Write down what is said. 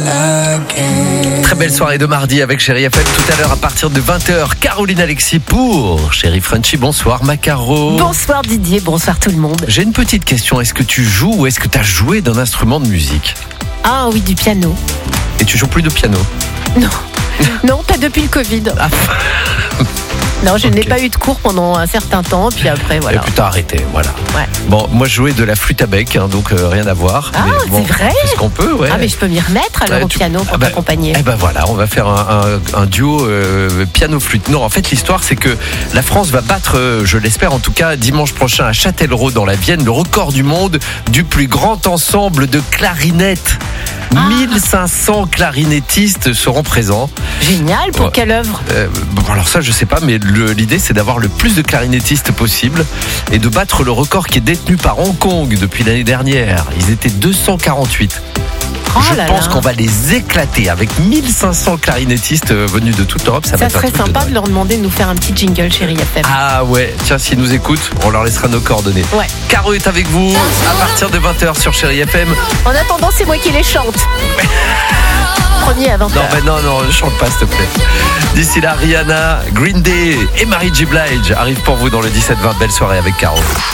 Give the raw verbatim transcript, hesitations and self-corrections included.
Très belle soirée de mardi avec Chérie F M. Tout à l'heure à partir de vingt heures, Caroline Alexis pour Chérie Frenchy. Bonsoir Macaro. Bonsoir Didier, bonsoir tout le monde. J'ai une petite question. Est-ce que tu joues ou est-ce que tu as joué d'un instrument de musique? Ah oui, du piano. Et tu joues plus de piano? Non, non, pas depuis le Covid. Ah. Non, je Okay. n'ai pas eu de cours pendant un certain temps, puis après voilà. Et puis t'as arrêté, voilà. Ouais. Bon, moi je jouais de la flûte à bec, hein, donc euh, rien à voir. Ah, mais bon, c'est vrai? C'est ce qu'on peut, ouais. Ah, mais je peux m'y remettre alors Ouais, au tu- piano pour ah bah, t'accompagner. Eh ben voilà, on va faire un, un- un duo euh, piano-flûte. Non, en fait, l'histoire, c'est que la France va battre, euh, je l'espère en tout cas, dimanche prochain à Châtellerault dans la Vienne, le record du monde du plus grand ensemble de clarinettes. Ah. mille cinq cents clarinettistes seront présents. Génial, pour Ouais. quelle œuvre? Euh, bon, alors ça, je sais pas, mais le- l'idée, c'est d'avoir le plus de clarinettistes possible et de battre le record qui est détenu par Hong Kong depuis l'année dernière. Ils étaient deux cent quarante-huit. Oh Je là pense là. qu'on va les éclater avec mille cinq cents clarinettistes euh, venus de toute l'Europe. Ça, va Ça être un serait truc sympa de, dingue. leur demander de nous faire un petit jingle, Chérie F M. Ah ouais, tiens, s'ils nous écoutent, on leur laissera nos coordonnées. Ouais. Caro est avec vous à partir de vingt heures sur Chérie F M. En attendant, c'est moi qui les chante. Premier à vingt Non, heures. mais non, non, ne chante pas, s'il te plaît. D'ici là, Rihanna, Green Day et Mary J. Blige arrivent pour vous dans le dix-sept vingt. Belle soirée avec Caro.